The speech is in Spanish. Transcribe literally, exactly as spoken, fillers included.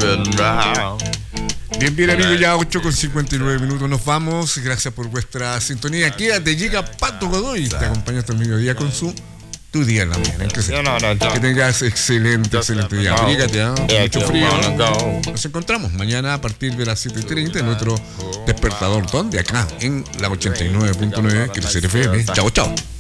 moving round. Bien, bien, amigos, ya ocho con cincuenta y nueve minutos. Nos vamos. Gracias por vuestra sintonía. Quédate, llega Pato Godoy. Te acompaña hasta el mediodía con su Tu Día en la Mañana. Que, se, que tengas excelente, excelente día. Abrígate, ¿eh? Mucho frío. Nos encontramos mañana a partir de las siete y treinta en nuestro despertador. ¿Dónde? Acá, en la ochenta y nueve punto nueve, que es F M. Chao, chao.